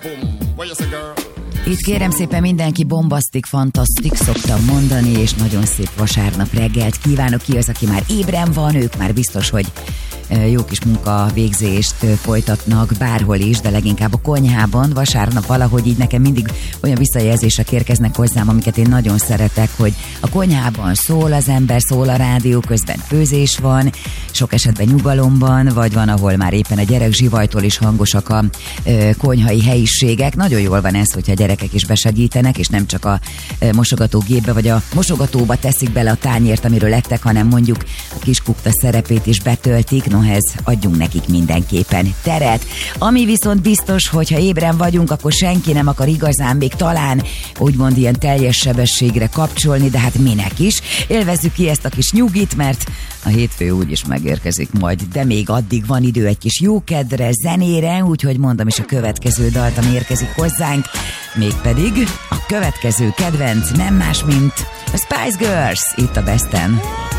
Itt kérem szépen mindenki bombasztik, fantasztik, szoktam mondani, és nagyon szép vasárnap reggelt kívánok. Ki az, aki már ébren van, ők már biztos, hogy jó kis munkavégzést folytatnak bárhol is, de leginkább a konyhában. Vasárnap valahogy így nekem mindig olyan visszajelzések érkeznek hozzám, amiket én nagyon szeretek, hogy a konyhában szól az ember, szól a rádió, közben főzés van, sok esetben nyugalomban, vagy van, ahol már éppen a gyerek zsivajtól is hangosak a konyhai helyiségek. Nagyon jól van ez, hogyha a gyerekek is besegítenek, és nem csak a mosogatógépbe vagy a mosogatóba teszik bele a tányért, amiről ettek, hanem mondjuk a kiskukta szerepét is betöltik. Nohez adjunk nekik mindenképpen teret. Ami viszont biztos, hogyha ébren vagyunk, akkor senki nem akar igazán még talán úgymond ilyen teljes sebességre kapcsolni, de hát minek is. Élvezzük ki ezt a kis nyugit, mert a hétfő úgyis megérkezik majd, de még addig van idő egy kis jókedre, zenére, úgyhogy mondom is a következő dalt, ami érkezik hozzánk, mégpedig a következő kedvenc nem más, mint a Spice Girls itt a Besten.